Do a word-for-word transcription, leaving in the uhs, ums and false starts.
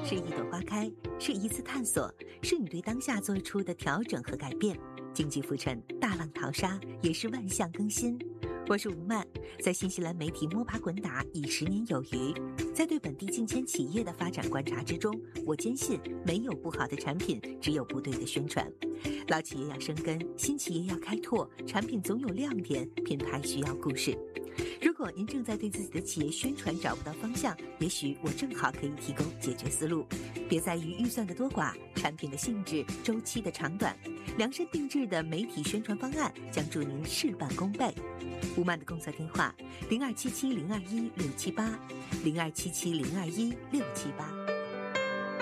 是一朵花开，是一次探索，是你对当下做出的调整和改变。经济浮沉，大浪淘沙，也是万象更新。我是吴曼，在新西兰媒体摸爬滚打已十年有余，在对本地近千企业的发展观察之中，我坚信没有不好的产品，只有不对的宣传。老企业要生根，新企业要开拓，产品总有亮点，品牌需要故事。如果您正在对自己的企业宣传找不到方向，也许我正好可以提供解决思路。别在于预算的多寡，产品的性质，周期的长短，量身定制的媒体宣传方案将助您事半功倍。吴曼的工作电话：零二七七零二一六七八，零二七七零二一六七八。